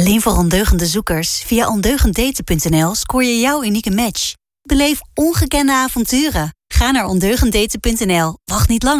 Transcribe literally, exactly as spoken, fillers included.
Alleen voor ondeugende zoekers. Via ondeugenddaten punt n l scoor je jouw unieke match. Beleef ongekende avonturen. Ga naar ondeugenddaten punt n l. Wacht niet langer.